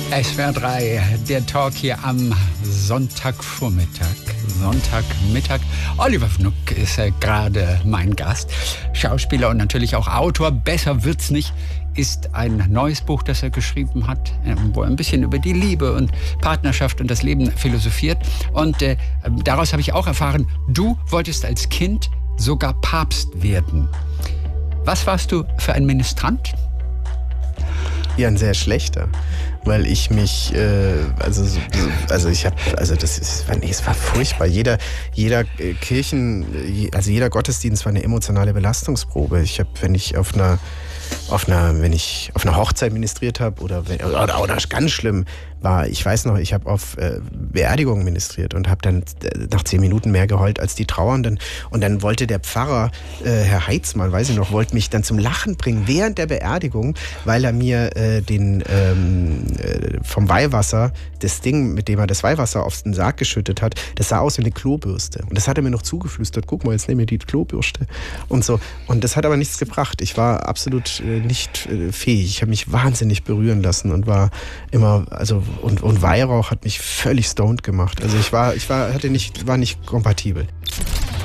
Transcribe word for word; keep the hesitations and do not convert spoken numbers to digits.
S W R drei, der Talk hier am Sonntagvormittag, Sonntagmittag. Oliver Fnuck ist äh, gerade mein Gast, Schauspieler und natürlich auch Autor. Besser wird's nicht ist ein neues Buch, das er geschrieben hat, äh, wo er ein bisschen über die Liebe und Partnerschaft und das Leben philosophiert. Und äh, daraus habe ich auch erfahren, du wolltest als Kind sogar Papst werden. Was warst du für ein Ministrant? Ja, ein sehr schlechter, weil ich mich, äh, also, also ich habe, also das ist, nee, es war furchtbar. Jeder, jeder Kirchen, also jeder Gottesdienst war eine emotionale Belastungsprobe. Ich habe, wenn ich auf einer, auf einer, wenn ich auf einer Hochzeit ministriert habe oder, oder, oder ganz schlimm war, ich weiß noch, ich habe auf äh, Beerdigungen ministriert und habe dann äh, nach zehn Minuten mehr geheult als die Trauernden. Und dann wollte der Pfarrer, äh, Herr Heitzmann, weiß ich noch, wollte mich dann zum Lachen bringen während der Beerdigung, weil er mir äh, den ähm, äh, vom Weihwasser, das Ding, mit dem er das Weihwasser auf den Sarg geschüttet hat, das sah aus wie eine Klobürste. Und das hat er mir noch zugeflüstert, guck mal, jetzt nehme ich die Klobürste und so. Und das hat aber nichts gebracht. Ich war absolut äh, nicht äh, fähig. Ich habe mich wahnsinnig berühren lassen und war immer, also Und, und Weihrauch hat mich völlig stoned gemacht. Also ich war, ich war, hatte nicht, war nicht kompatibel.